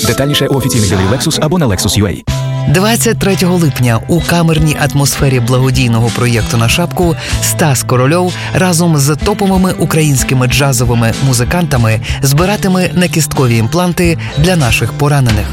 Детальніше у офіційних дилерів Lexus або на Lexus.ua. 23 липня у камерній атмосфері благодійного проєкту «На шапку» Стас Корольов разом з топовими українськими джазовими музикантами збиратиме некісткові імпланти для наших поранених.